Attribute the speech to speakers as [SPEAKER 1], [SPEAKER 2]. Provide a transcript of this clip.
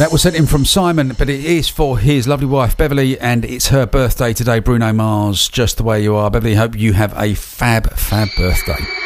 [SPEAKER 1] That was sent in from Simon, but it is for his lovely wife Beverly, and it's her birthday today. Bruno Mars, Just the Way You Are. Beverly, hope you have a fab birthday.